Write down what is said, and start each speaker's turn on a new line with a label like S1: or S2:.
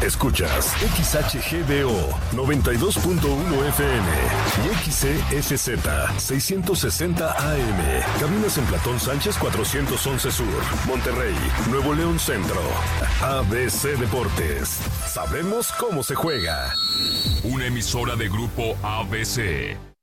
S1: Escuchas XHGBO 92.1 FM y XEFZ 660 AM. Caminas en Platón Sánchez 411 Sur, Monterrey, Nuevo León Centro. ABC Deportes. Sabemos cómo se juega.
S2: Una emisora de Grupo ABC.